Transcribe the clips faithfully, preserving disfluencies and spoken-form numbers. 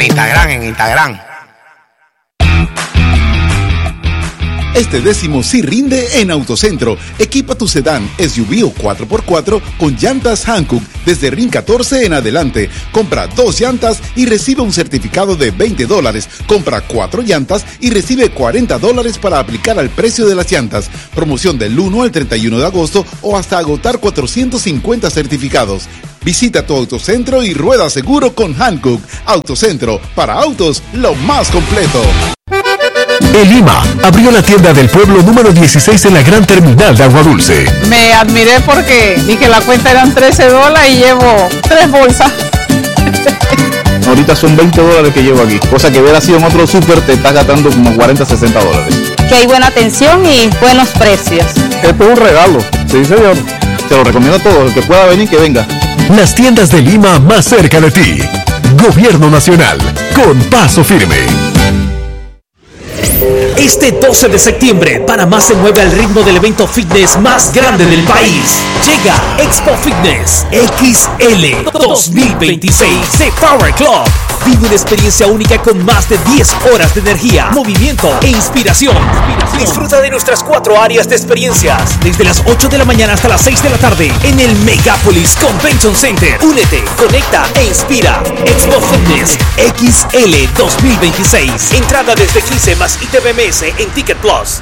Instagram, en Instagram. Este décimo sí rinde en Autocentro. Equipa tu sedán, S U V o cuatro por cuatro con llantas Hankook desde R I N catorce en adelante. Compra dos llantas y recibe un certificado de veinte dólares. Compra cuatro llantas y recibe cuarenta dólares para aplicar al precio de las llantas. Promoción del uno al treinta y uno de agosto o hasta agotar cuatrocientos cincuenta certificados. Visita tu Autocentro y rueda seguro con Hankook. Autocentro, para autos, lo más completo. En Lima, abrió la tienda del pueblo número dieciséis en la gran terminal de Agua Dulce. Me admiré porque vi que la cuenta eran trece dólares y llevo tres bolsas. Ahorita son veinte dólares que llevo aquí, cosa que hubiera sido en otro súper te está gastando como cuarenta, sesenta dólares. Que hay buena atención y buenos precios. Esto es un regalo, sí señor. Te lo recomiendo a todos, el que pueda venir, que venga. Las tiendas de Lima más cerca de ti. Gobierno Nacional, con paso firme. Este doce de septiembre, Panamá se mueve al ritmo del evento fitness más grande del país. Llega Expo Fitness X L dos mil veintiséis de Power Club. Vive una experiencia única con más de diez horas de energía, movimiento e inspiración. Disfruta de nuestras cuatro áreas de experiencias, desde las ocho de la mañana hasta las seis de la tarde, en el Megapolis Convention Center. Únete, conecta e inspira. Expo Fitness X L dos mil veintiséis. Entrada desde quince más I T V M S en Ticket Plus.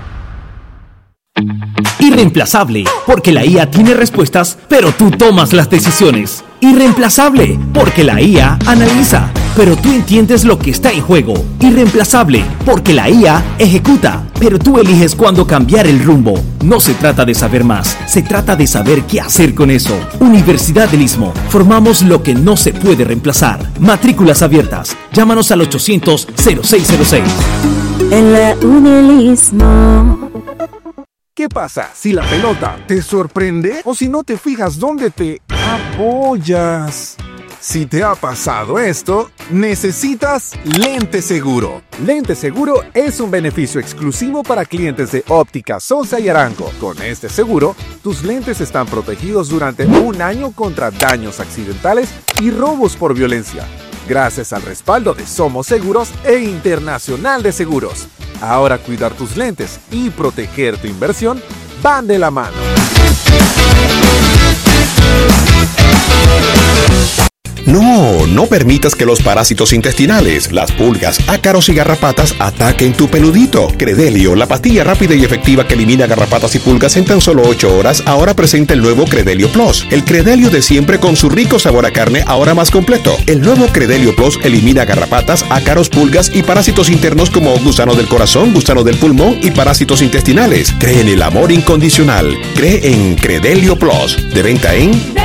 Irreemplazable, porque la I A tiene respuestas, pero tú tomas las decisiones. Irreemplazable, porque la I A analiza, pero tú entiendes lo que está en juego. Irreemplazable, porque la I A ejecuta, pero tú eliges cuándo cambiar el rumbo. No se trata de saber más, se trata de saber qué hacer con eso. Universidad del Istmo, formamos lo que no se puede reemplazar. Matrículas abiertas, llámanos al ochocientos, cero seis cero seis. En la Unilismo. ¿Qué pasa si la pelota te sorprende o si no te fijas dónde te apoyas? Si te ha pasado esto, necesitas Lente Seguro. Lente Seguro es un beneficio exclusivo para clientes de Óptica Sosa y Arango. Con este seguro, tus lentes están protegidos durante un año contra daños accidentales y robos por violencia, gracias al respaldo de Somos Seguros e Internacional de Seguros. Ahora cuidar tus lentes y proteger tu inversión van de la mano. No, no permitas que los parásitos intestinales, las pulgas, ácaros y garrapatas ataquen tu peludito. Credelio, la pastilla rápida y efectiva que elimina garrapatas y pulgas en tan solo ocho horas, ahora presenta el nuevo Credelio Plus. El Credelio de siempre con su rico sabor a carne, ahora más completo. El nuevo Credelio Plus elimina garrapatas, ácaros, pulgas y parásitos internos como gusano del corazón, gusano del pulmón y parásitos intestinales. Cree en el amor incondicional. Cree en Credelio Plus. De venta en...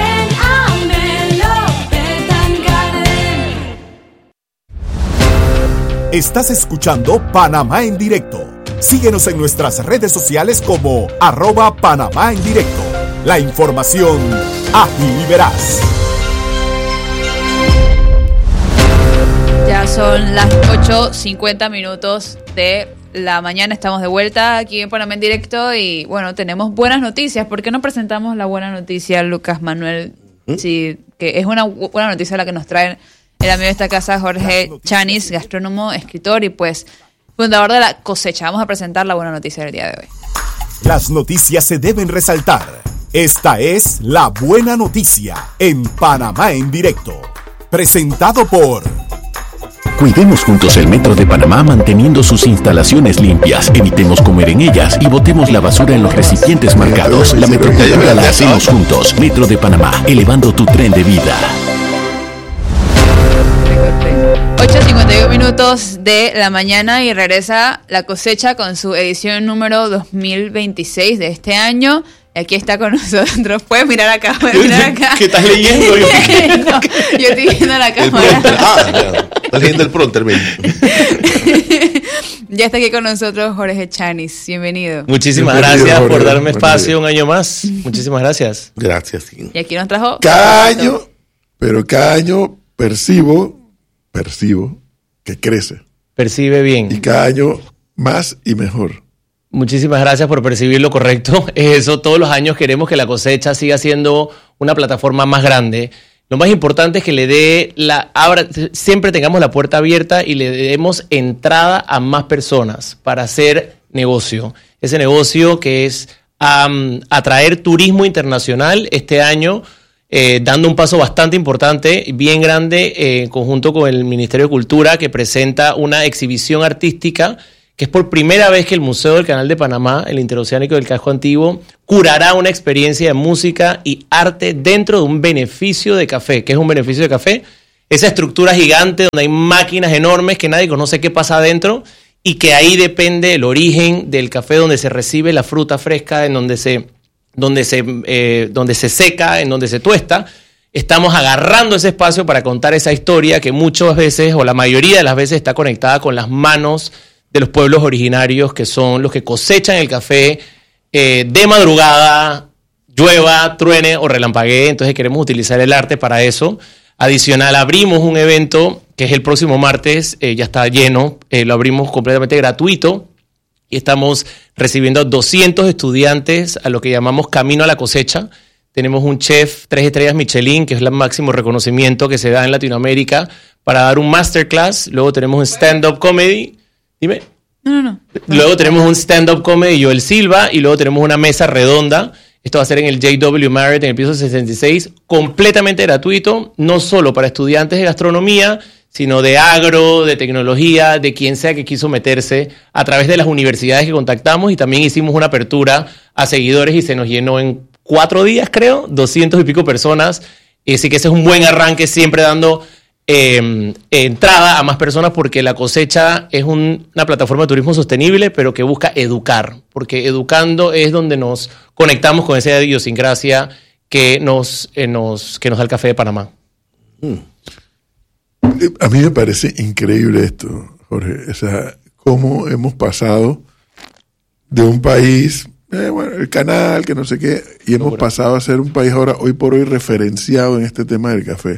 Estás escuchando Panamá en Directo. Síguenos en nuestras redes sociales como arroba Panamá en Directo. La información ágil y veraz. Ya son las ocho cincuenta minutos de la mañana. Estamos de vuelta aquí en Panamá en Directo y bueno, tenemos buenas noticias. ¿Por qué no presentamos la buena noticia, Lucas Manuel? ¿Mm? Sí, que es una buena noticia la que nos traen el amigo de esta casa, Jorge Chanis, gastrónomo, escritor y pues fundador de La Cosecha. Vamos a presentar la buena noticia del día de hoy. Las noticias se deben resaltar. Esta es la buena noticia en Panamá en Directo. Presentado por... Cuidemos juntos el Metro de Panamá manteniendo sus instalaciones limpias. Evitemos comer en ellas y botemos la basura en los recipientes marcados. La metrocultura la hacemos juntos. Metro de Panamá, elevando tu tren de vida. ocho cincuenta y uno minutos de la mañana y regresa La Cosecha con su edición número dos mil veintiséis de este año. Y aquí está con nosotros. Puedes mirar acá, puedes mirar acá. ¿Qué estás leyendo? Yo, no, yo estoy viendo la cámara. Ah, ya. Estás leyendo el pronter, mira. Ya está aquí con nosotros Jorge Chanis. Bienvenido. Muchísimas Bienvenido, gracias Jorge. por darme espacio Bienvenido. un año más. Muchísimas gracias. Gracias. Sí. Y aquí nos trajo... Cada año, pero cada año percibo, percibo que crece. Percibe bien. Y cada año más y mejor. Muchísimas gracias por percibir lo correcto. Eso, todos los años queremos que La Cosecha siga siendo una plataforma más grande, Lo más importante es que le dé la abra, siempre tengamos la puerta abierta y le demos entrada a más personas para hacer negocio. Ese negocio que es um, atraer turismo internacional este año, eh, dando un paso bastante importante, bien grande, eh, en conjunto con el Ministerio de Cultura, que presenta una exhibición artística que es por primera vez que el Museo del Canal de Panamá, el Interoceánico del Casco Antiguo, curará una experiencia de música y arte dentro de un beneficio de café. ¿Qué es un beneficio de café? Esa estructura gigante donde hay máquinas enormes que nadie conoce qué pasa adentro y que ahí depende el origen del café, donde se recibe la fruta fresca, en donde se, donde se, eh, donde se seca, en donde se tuesta. Estamos agarrando ese espacio para contar esa historia que muchas veces, o la mayoría de las veces, está conectada con las manos de los pueblos originarios, que son los que cosechan el café eh, de madrugada, llueva, truene o relampaguee. Entonces queremos utilizar el arte para eso. Adicional, abrimos un evento que es el próximo martes, eh, ya está lleno, eh, lo abrimos completamente gratuito y estamos recibiendo a doscientos estudiantes a lo que llamamos Camino a la Cosecha. Tenemos un chef tres estrellas Michelin, que es el máximo reconocimiento que se da en Latinoamérica, para dar un masterclass. Luego tenemos un stand-up comedy. Dime. No, no, no. Luego tenemos un stand-up comedy, Joel Silva, y luego tenemos una mesa redonda. Esto va a ser en el J W Marriott, en el piso sesenta y seis, completamente gratuito, no solo para estudiantes de gastronomía, sino de agro, de tecnología, de quien sea que quiso meterse a través de las universidades que contactamos, y también hicimos una apertura a seguidores y se nos llenó en cuatro días, creo, doscientos y pico personas. Así que ese es un buen arranque, siempre dando Eh, entrada a más personas, porque La Cosecha es un, una plataforma de turismo sostenible, pero que busca educar, porque educando es donde nos conectamos con esa idiosincrasia que nos, eh, nos, que nos da el café de Panamá. Mm. A mí me parece increíble esto, Jorge. O sea, cómo hemos pasado de un país, eh, bueno, el canal, que no sé qué, y hemos pasado a ser un país ahora, hoy por hoy, referenciado en este tema del café.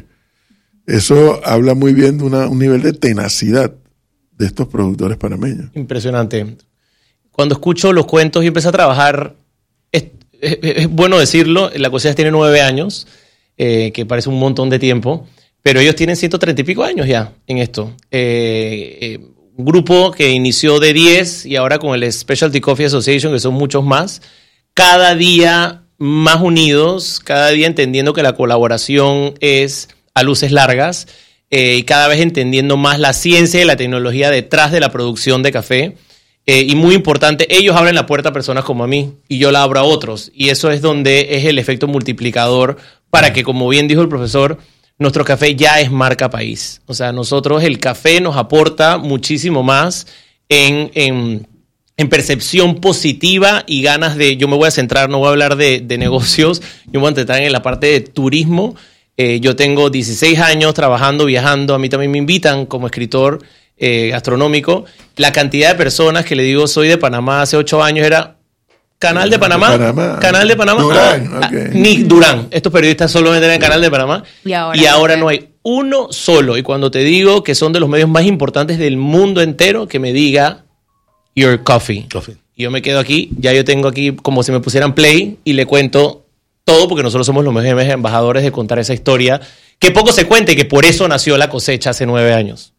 Eso habla muy bien de una, un nivel de tenacidad de estos productores panameños. Impresionante. Cuando escucho los cuentos y empecé a trabajar, es, es, es bueno decirlo, La Cosecha tiene nueve años, eh, que parece un montón de tiempo, pero ellos tienen ciento treinta y pico años ya en esto. Eh, eh, un grupo que inició de diez y ahora con el Specialty Coffee Association, que son muchos más, cada día más unidos, cada día entendiendo que la colaboración es a luces largas, eh, y cada vez entendiendo más la ciencia y la tecnología detrás de la producción de café. Eh, y muy importante, ellos abren la puerta a personas como a mí y yo la abro a otros. Y eso es donde es el efecto multiplicador para que, como bien dijo el profesor, nuestro café ya es marca país. O sea, nosotros el café nos aporta muchísimo más en, en, en percepción positiva y ganas de... Yo me voy a centrar, no voy a hablar de, de negocios, yo me voy a centrar en la parte de turismo. Eh, yo tengo dieciséis años trabajando, viajando, a mí también me invitan como escritor eh, gastronómico. La cantidad de personas que le digo soy de Panamá hace ocho años era Canal de Panamá, de Panamá. Canal de Panamá, Durán, ah, okay. Ni Durán. Estos periodistas solamente eran Canal de Panamá y ahora, y ahora no hay uno solo. Y cuando te digo que son de los medios más importantes del mundo entero, que me diga Your Coffee. Coffee. Y yo me quedo aquí, ya yo tengo aquí como si me pusieran play y le cuento todo, porque nosotros somos los mejores embajadores de contar esa historia, que poco se cuente, que por eso nació La Cosecha hace nueve años.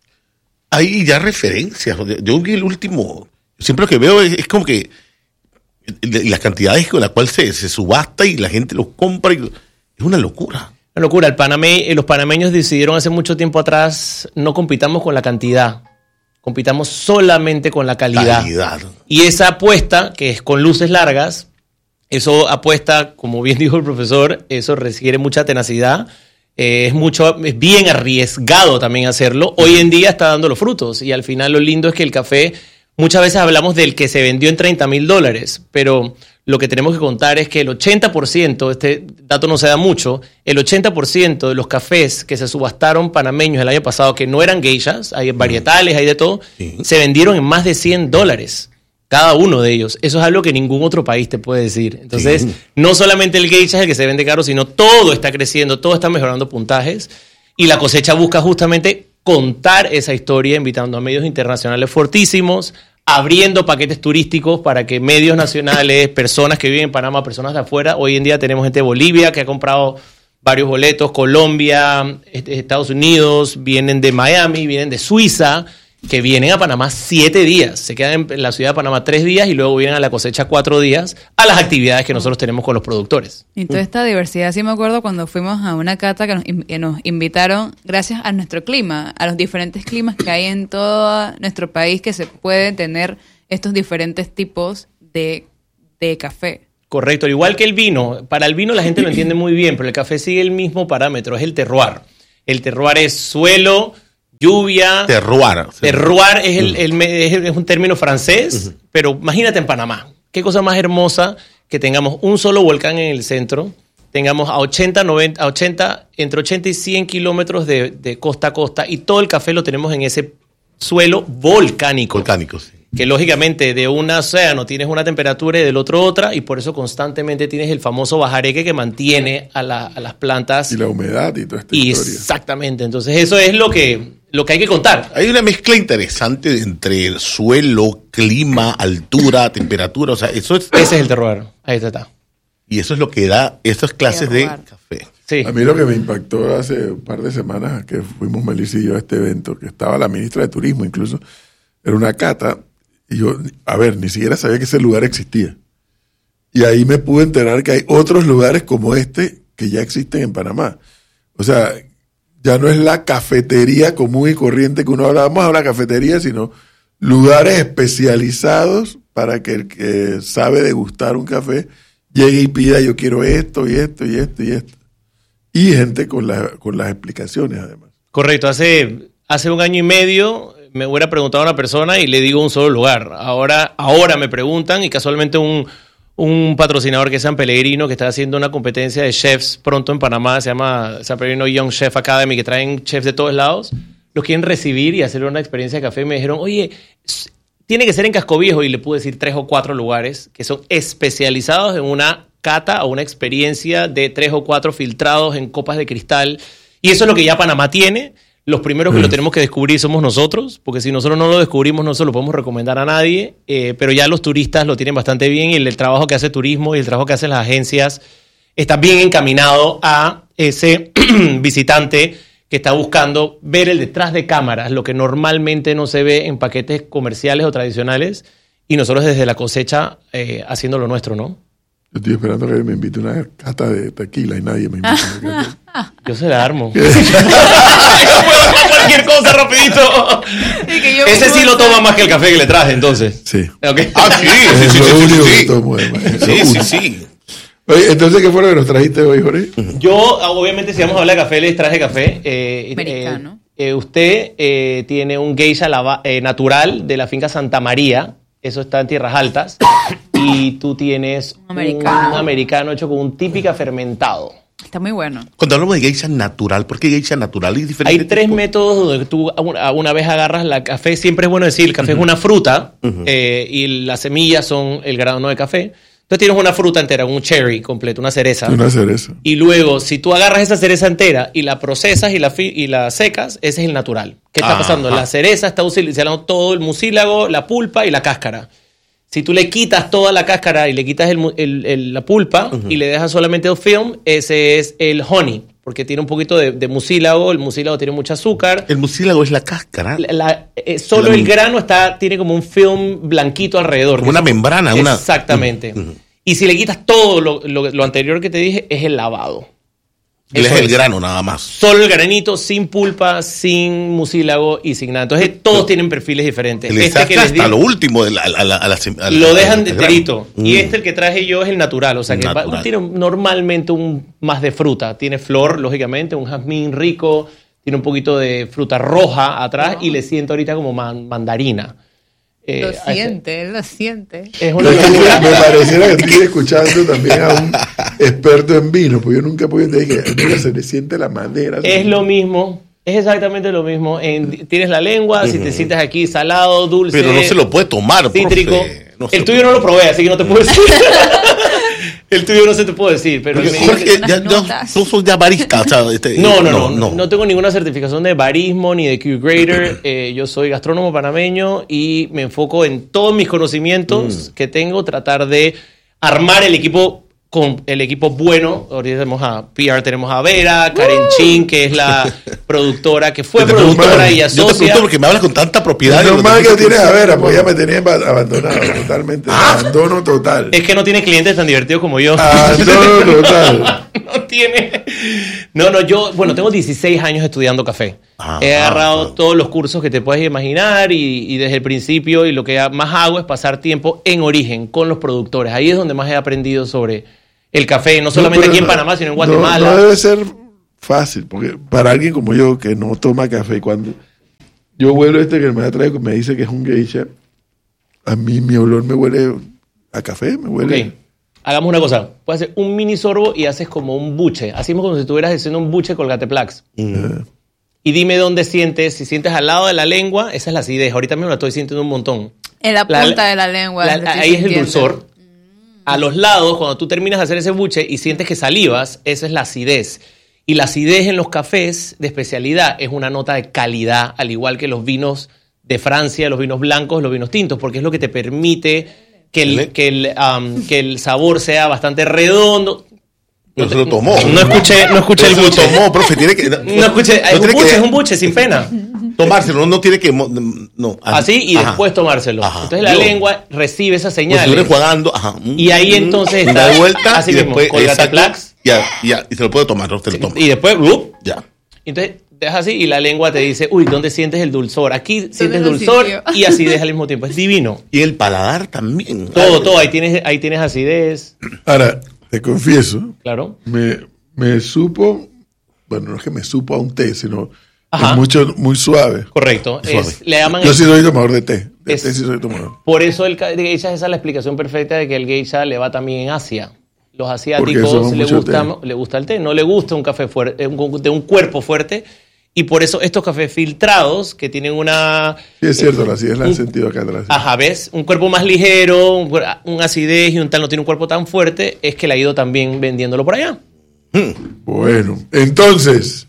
Hay ya referencias. Yo vi el último, siempre lo que veo es, es como que las cantidades con las cuales se, se subasta y la gente los compra, y, es una locura. Una locura. El Paname, los panameños decidieron hace mucho tiempo atrás, no compitamos con la cantidad, compitamos solamente con la calidad. Calidad. Y esa apuesta, que es con luces largas, eso apuesta, como bien dijo el profesor, eso requiere mucha tenacidad, eh, es mucho, es bien arriesgado también hacerlo. Hoy en día está dando los frutos y al final lo lindo es que el café, muchas veces hablamos del que se vendió en treinta mil dólares, pero lo que tenemos que contar es que el ochenta por ciento, este dato no se da mucho, el ochenta por ciento de los cafés que se subastaron panameños el año pasado, que no eran geishas, hay varietales, hay de todo, sí, se vendieron en más de cien dólares. Cada uno de ellos. Eso es algo que ningún otro país te puede decir. Entonces, sí, no solamente el geisha es el que se vende caro, sino todo está creciendo, todo está mejorando puntajes. Y La Cosecha busca justamente contar esa historia, invitando a medios internacionales fortísimos, abriendo paquetes turísticos para que medios nacionales, personas que viven en Panamá, personas de afuera. Hoy en día tenemos gente de Bolivia que ha comprado varios boletos. Colombia, Estados Unidos, vienen de Miami, vienen de Suiza, que vienen a Panamá siete días. Se quedan en la ciudad de Panamá tres días y luego vienen a la cosecha cuatro días a las actividades que nosotros tenemos con los productores. Y toda esta diversidad, sí me acuerdo cuando fuimos a una cata que nos, que nos invitaron gracias a nuestro clima, a los diferentes climas que hay en todo nuestro país, que se pueden tener estos diferentes tipos de, de café. Correcto, al igual que el vino. Para el vino la gente lo entiende muy bien, pero el café sigue el mismo parámetro, es el terroir. El terroir es suelo, lluvia. Terroir. Terroir es, el, el, es un término francés, uh-huh. pero imagínate en Panamá. Qué cosa más hermosa que tengamos un solo volcán en el centro, tengamos a ochenta, noventa, a ochenta, entre ochenta y cien kilómetros de, de costa a costa y todo el café lo tenemos en ese suelo volcánico. Volcánico, sí. Que lógicamente de un océano tienes una temperatura y del otro otra, y por eso constantemente tienes el famoso bajareque que mantiene a, la, a las plantas. Y la humedad y toda esta y historia. Exactamente, entonces eso es lo que, lo que hay que contar. Hay una mezcla interesante entre el suelo, clima, altura, temperatura, o sea, eso es... Ese es el terroir, ahí está. Y eso es lo que da estas clases de café. Sí. A mí lo que me impactó hace un par de semanas que fuimos Melissa y yo a este evento, que estaba la ministra de Turismo incluso, era una cata. Y yo, a ver, ni siquiera sabía que ese lugar existía. Y ahí me pude enterar que hay otros lugares como este que ya existen en Panamá. O sea, ya no es la cafetería común y corriente que uno habla, vamos a una cafetería, sino lugares especializados para que el que sabe degustar un café llegue y pida, yo quiero esto y esto y esto y esto. Y gente con, la, con las explicaciones, además. Correcto. Hace, hace un año y medio me hubiera preguntado a una persona y le digo un solo lugar. Ahora, ahora me preguntan, y casualmente un, un patrocinador que es San Pellegrino, que está haciendo una competencia de chefs pronto en Panamá, se llama San Pellegrino Young Chef Academy, que traen chefs de todos lados, los quieren recibir y hacer una experiencia de café. Y me dijeron, oye, tiene que ser en Casco Viejo, y le pude decir tres o cuatro lugares que son especializados en una cata o una experiencia de tres o cuatro filtrados en copas de cristal. Y eso es lo que ya Panamá tiene. Los primeros que mm. lo tenemos que descubrir somos nosotros, porque si nosotros no lo descubrimos, no se lo podemos recomendar a nadie, eh, pero ya los turistas lo tienen bastante bien, y el, el trabajo que hace turismo y el trabajo que hacen las agencias está bien encaminado a ese visitante que está buscando ver el detrás de cámaras, lo que normalmente no se ve en paquetes comerciales o tradicionales, y nosotros desde la cosecha eh, haciendo lo nuestro, ¿no? Yo estoy esperando que me invite una cata de tequila y nadie me invita. Yo se la armo. Yo puedo hacer cualquier cosa rapidito. Ese sí lo toma más que el café que le traje, entonces. Sí. Okay. Ah, sí, sí, sí, es lo sí, único sí, que sí. tomo, además. Sí, sí, sí. Oye, entonces, ¿qué fue lo que nos trajiste hoy, Jorge? Yo, obviamente, si vamos a hablar de café, les traje café. Eh, Americano. Eh, eh, usted eh, tiene un geisha lava, eh, natural de la finca Santa María. Eso está en Tierras Altas. Y tú tienes un americano, un americano hecho con un típica fermentado. Está muy bueno. Cuando hablamos de geisha natural, ¿por qué geisha natural? ¿Y diferente Hay tres tipo? métodos donde tú una, una vez agarras la café. Siempre es bueno decir, el café uh-huh. es una fruta uh-huh. eh, y las semillas son el grano de café. Entonces tienes una fruta entera, un cherry completo, una cereza. Una cereza. Y luego, si tú agarras esa cereza entera y la procesas y la, fi- y la secas, ese es el natural. ¿Qué está Ajá. pasando? La cereza está utilizando todo el mucílago, la pulpa y la cáscara. Si tú le quitas toda la cáscara y le quitas el, el, el, la pulpa uh-huh. y le dejas solamente el film, ese es el honey, porque tiene un poquito de, de mucílago. El mucílago tiene mucho azúcar. El mucílago es la cáscara. La, la, eh, solo la, el grano está, tiene como un film blanquito alrededor. Como una es, membrana. Exactamente. Una... Uh-huh. Y si le quitas todo lo, lo, lo anterior que te dije, es el lavado. Él es el grano nada más. Solo el granito, sin pulpa, sin mucílago y sin nada. Entonces todos no. tienen perfiles diferentes. Le este que hasta les di, lo último de la, a la, a la, a la, lo dejan de enterito. Mm. Y este el que traje yo es el natural. O sea que natural. Va, tiene normalmente un más de fruta. Tiene flor, lógicamente, un jazmín rico. Tiene un poquito de fruta roja atrás no. y le siento ahorita como man, mandarina. Eh, lo siente, él lo siente. Es una me pareciera que estoy escuchando también a un experto en vino, porque yo nunca pude decir que se le siente la madera. Es lo mismo, es exactamente lo mismo. En, tienes la lengua, uh-huh. si te sientes aquí salado, dulce. Pero no se lo puede tomar, cítrico. No el tuyo no lo probé, así que no te puedo decir. El tuyo no se te puede decir, pero Porque, Jorge, ya, ya, tú sos ya barista. O sea, este, no, no, no, no, no. No tengo ninguna certificación de barismo ni de Q-Grader. eh, yo soy gastrónomo panameño y me enfoco en todos mis conocimientos mm. que tengo, tratar de armar el equipo con el equipo bueno. Ahorita tenemos a P R, tenemos a Vera, Karen uh. Chin, que es la productora, que fue productora y asocia. Yo te pregunto porque me hablas con tanta propiedad. No mal que tienes a Vera, porque ella me tenía abandonado totalmente. Ah. Abandono total. Es que no tiene clientes tan divertidos como yo. Abandono total. No tiene. No, no, yo, bueno, tengo dieciséis años estudiando café. Ah, He agarrado ah, todos los cursos que te puedes imaginar y, y desde el principio, y lo que más hago es pasar tiempo en origen con los productores. Ahí es donde más he aprendido sobre el café, no solamente no, aquí en Panamá, sino en Guatemala. No, no debe ser fácil, porque para alguien como yo que no toma café, cuando yo huelo este que me trae, me dice que es un geisha, a mí mi olor me huele a café, me huele... Okay. Hagamos una cosa, puedes hacer un mini sorbo y haces como un buche, así como si estuvieras haciendo un buche Colgateplax. Mm. Y dime dónde sientes, si sientes al lado de la lengua, esa es la acidez, ahorita mismo la estoy sintiendo un montón. En la punta la, de la lengua. La, ahí es el dulzor. A los lados, cuando tú terminas de hacer ese buche y sientes que salivas, esa es la acidez. Y la acidez en los cafés de especialidad es una nota de calidad, al igual que los vinos de Francia, los vinos blancos, los vinos tintos, porque es lo que te permite que el, que el, um, que el sabor sea bastante redondo. No se lo tomó. No escuché, no escuché el buche. Se lo tomó, profe. Tiene que, no, no escuché. No un buche, que, es un buche, sin pena. Tomárselo, no, no tiene que... No, así y ajá. después tomárselo. Ajá. Entonces la Yo, lengua recibe esas señales. Pues jugando, ajá. Y ahí entonces está de vuelta así y mismo, después Colgateplax. Ya, ya, y se lo puede tomar, no te lo toma. Y después, ¡uh! Ya. Entonces dejas así y la lengua te dice, uy, ¿dónde sientes el dulzor? Aquí sientes dulzor y acidez al mismo tiempo. Es divino. Y el paladar también. Todo, todo. Ahí tienes, ahí tienes acidez. Ahora, te confieso. Claro. Me, me supo, bueno, no es que me supo a un té, sino es mucho, muy suave. Correcto. Suave. Es, le llaman Yo el, sí soy tomador de té. De es, té sí soy tomador. Por eso el geisha, esa es la explicación perfecta de que el geisha le va también en Asia. Los asiáticos le gusta, le gusta el té, no le gusta un café fuerte, un, de un cuerpo fuerte. Y por eso estos cafés filtrados, que tienen una... Sí, es cierto, eh, la acidez la he sentido acá atrás. Ajá, ¿ves? Un cuerpo más ligero, un, un acidez y un tal no tiene un cuerpo tan fuerte, es que le ha ido también vendiéndolo por allá. Bueno, entonces,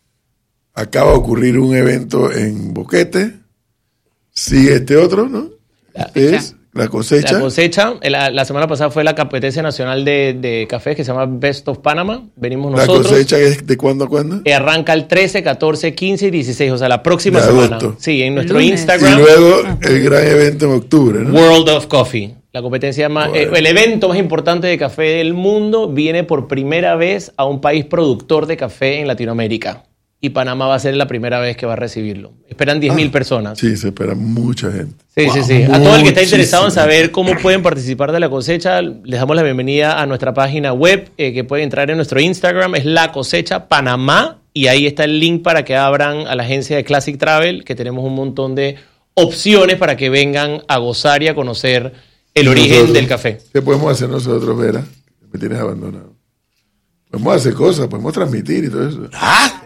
acaba de ocurrir un evento en Boquete, sigue este otro, ¿no? Este es la cosecha. La cosecha, la, la semana pasada fue la competencia nacional de, de cafés que se llama Best of Panama. Venimos nosotros. ¿La cosecha es de cuándo a cuándo? Eh, arranca el trece, catorce, quince y dieciséis, o sea, la próxima de semana. Agosto. Sí, en nuestro Lunes. Instagram. Y luego el gran evento en octubre, ¿no? World of Coffee. La competencia más, bueno. eh, el evento más importante de café del mundo viene por primera vez a un país productor de café en Latinoamérica. Y Panamá va a ser la primera vez que va a recibirlo. Esperan diez mil ah, personas. Sí, se espera mucha gente. Sí, wow, sí, sí. A todo el que está interesado en saber cómo pueden participar de la cosecha, les damos la bienvenida a nuestra página web, eh, que pueden entrar en nuestro Instagram, es La Cosecha Panamá, y ahí está el link para que abran a la agencia de Classic Travel, que tenemos un montón de opciones para que vengan a gozar y a conocer el origen nosotros, del café. ¿Qué podemos hacer nosotros, Vera? Me tienes abandonado. Podemos hacer cosas, podemos transmitir y todo eso. ¡Ah!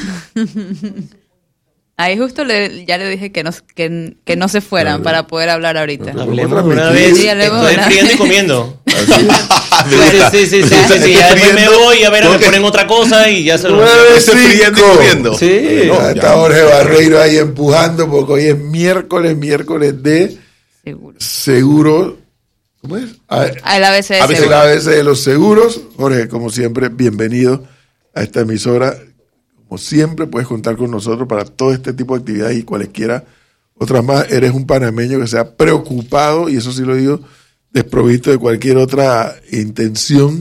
Ahí justo le, ya le dije que no, que, que no se fueran para poder hablar ahorita. No, hablemos una vez. Sí, estoy friendo y comiendo. Sí, sí, sí, sí, sí, sí. Ya después me voy y a ver, me ponen otra cosa y ya se lo... Estoy friendo y comiendo. Sí. No, ya está Jorge Barreiro ahí empujando porque hoy es miércoles, miércoles de... Seguro. Seguro. ¿Cómo es? A, el A B C de A B C, el A B C de los seguros. Jorge, como siempre, bienvenido a esta emisora. Como siempre, puedes contar con nosotros para todo este tipo de actividades y cualesquiera otras más. Eres un panameño que se ha preocupado, y eso sí lo digo, desprovisto de cualquier otra intención